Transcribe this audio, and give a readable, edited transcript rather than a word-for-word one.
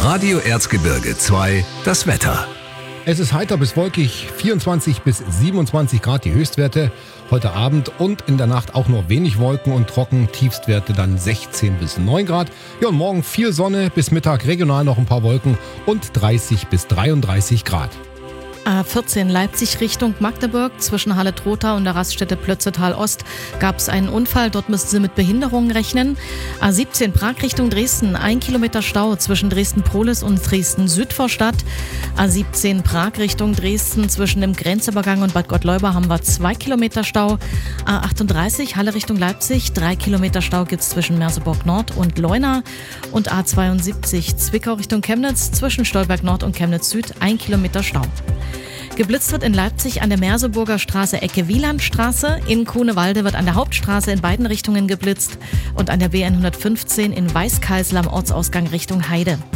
Radio Erzgebirge 2, das Wetter. Es ist heiter bis wolkig, 24 bis 27 Grad die Höchstwerte. Heute Abend und in der Nacht auch nur wenig Wolken und trocken, Tiefstwerte dann 16 bis 9 Grad. Ja, und morgen viel Sonne, bis Mittag regional noch ein paar Wolken und 30 bis 33 Grad. A14 Leipzig Richtung Magdeburg. Zwischen Halle-Trotha und der Raststätte Plötzetal-Ost gab es einen Unfall. Dort müssen Sie mit Behinderungen rechnen. A17 Prag Richtung Dresden. 1 Kilometer Stau zwischen Dresden-Prolis und Dresden-Südvorstadt. A17 Prag Richtung Dresden. Zwischen dem Grenzübergang und Bad Gottleuba haben wir 2 Kilometer Stau. A38 Halle Richtung Leipzig. 3 Kilometer Stau gibt es zwischen Merseburg Nord und Leuna. Und A72 Zwickau Richtung Chemnitz. Zwischen Stolberg Nord und Chemnitz Süd 1 Kilometer Stau. Geblitzt wird in Leipzig an der Merseburger Straße Ecke Wielandstraße. In Grunewalde wird an der Hauptstraße in beiden Richtungen geblitzt und an der B115 in Weißkaisel am Ortsausgang Richtung Heide.